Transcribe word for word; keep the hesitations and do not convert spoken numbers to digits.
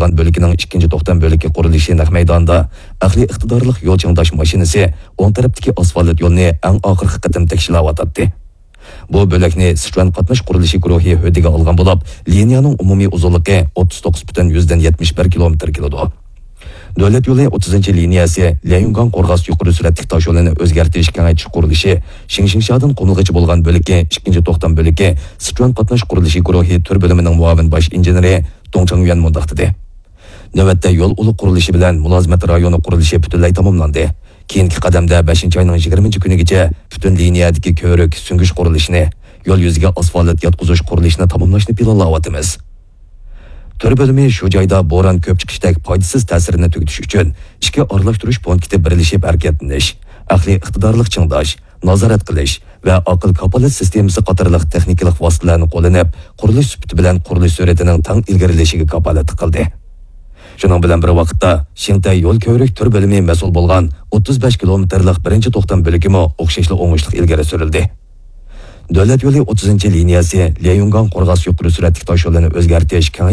bo'lgan bo'likining ikkinchi to'xtam bo'liki qurilishi naq maydonda aqliy iqtidorli yo'l changdash mashinasi o'ng tarafdagi asfalt yo'lni eng oxirgi qatim tekshiryapti. Bu bo'lakni Sichuan qatnash qurilishi guruhi hodiga olgan bo'lib, liniyaning umumiy uzunligi o'ttiz to'qqiz butun yuzdan yetmish bir kilometr keladi. Davlat yo'li o'ttizinchi liniyasi Leyungan Qo'rg'os yuqori suratli tosh yo'lini o'zgartirish kengaytirish qurilishi Shingshingshadan qo'nilg'ichi bo'lgan bo'liki ikkinchi to'xtam bo'liki Sichuan qatnash qurilishi guruhi tur bo'limining muavin bosh injeneri Dong Changyuan mundaq dedi. Navbatda yo'l uluq qurilishi bilan mulozimat rayoni qurilishi butunlay tamomlandi. Keyingi qadamda beshinchi oyning yigirmanchi kunigacha butun liniyadagi ko'rik sungish qurilishini, yo'l yuziga asfalt yotqizish qurilishini tamomlashni planlayapmiz. Tur bo'limi shu joyda bo'ron ko'p chiqishdagi foydasiz ta'sirini tugutish uchun ichki aralashtirish punkti birlashib harakatlanish, aqliy iqtidorli chingdash, nazorat qilish va aql kapolat sistemasi qatorliq texnikalik vositalarni qo'llanib, qurilish sifati bilan qurilish sur'atining tang ilgarilashiga kapolat qildi. Shuning bilan bir vaqtda Shingtay yo'l ko'rik tur bo'limi mas'ul bo'lgan o'ttiz besh kilometrlik birinchi to'xtam bo'limi o'xshashli o'ngishli ilgari surildi. Davlat yo'li o'ttizinchi liniyasi Leyungan Qo'rg'os yuqori suratli tosh yo'lini o'zgartirish